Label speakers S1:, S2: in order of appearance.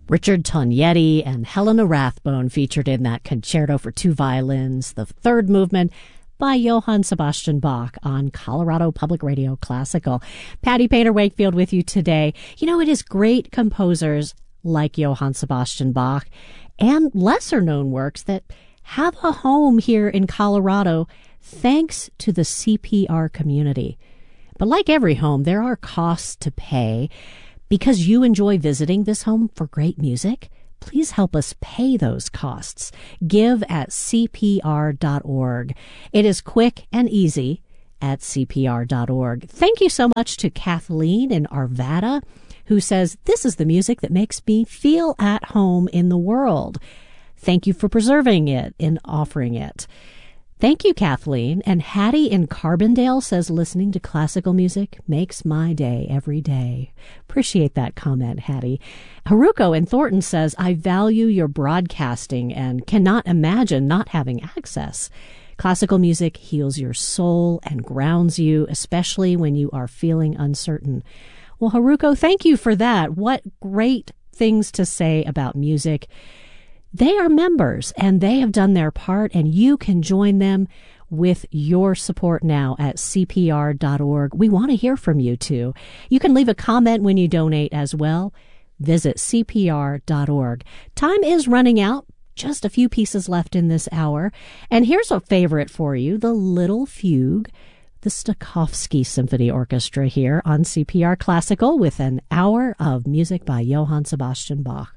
S1: Richard Tognetti and Helena Rathbone featured in that concerto for two violins, the third movement by Johann Sebastian Bach on Colorado Public Radio Classical. Patty Painter Wakefield with you today. You know, it is great composers like Johann Sebastian Bach and lesser known works that have a home here in Colorado thanks to the CPR community. But like every home, there are costs to pay. Because you enjoy visiting this home for great music, please help us pay those costs. Give at CPR.org. It is quick and easy at CPR.org. Thank you so much to Kathleen in Arvada, who says, this is the music that makes me feel at home in the world. Thank you for preserving it and offering it. Thank you, Kathleen. And Hattie in Carbondale says, listening to classical music makes my day every day. Appreciate that comment, Hattie. Haruko in Thornton says, I value your broadcasting and cannot imagine not having access. Classical music heals your soul and grounds you, especially when you are feeling uncertain. Well, Haruko, thank you for that. What great things to say about music. They are members, and they have done their part, and you can join them with your support now at CPR.org. We want to hear from you, too. You can leave a comment when you donate as well. Visit CPR.org. Time is running out. Just a few pieces left in this hour. And here's a favorite for you, the Little Fugue, the Stokowski Symphony Orchestra here on CPR Classical with an hour of music by Johann Sebastian Bach.